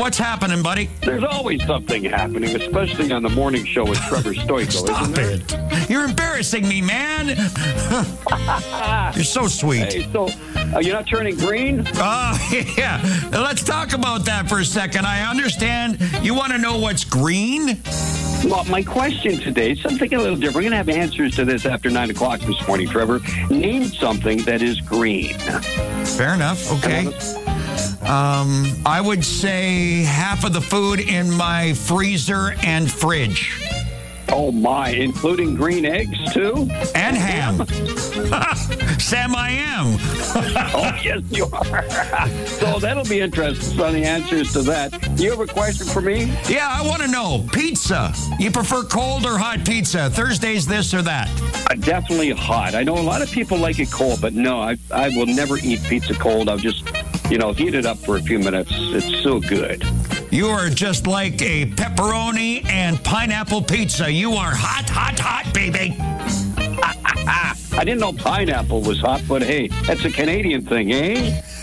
What's happening, buddy? There's always something happening, especially on the morning show with Trevor Stoico. Stop it. You're embarrassing me, man. You're so sweet. Hey, so you're not turning green? Yeah. Let's talk about that for a second. I understand you want to know what's green. Well, my question today is something a little different. We're going to have answers to this after 9 o'clock this morning, Trevor. Name something that is green. Fair enough. Okay. I would say half of the food in my freezer and fridge. Oh, my. Including green eggs, too? And ham. Sam, I am. Oh, yes, you are. So that'll be interesting on the answers to that. You have a question for me? Yeah, I want to know. Pizza. You prefer cold or hot pizza? Thursdays, this or that? Definitely hot. I know a lot of people like it cold, but no, I will never eat pizza cold. I'll just, heat it up for a few minutes. It's so good. You are just like a pepperoni and pineapple pizza. You are hot, hot, hot, baby. I didn't know pineapple was hot, but hey, that's a Canadian thing, eh?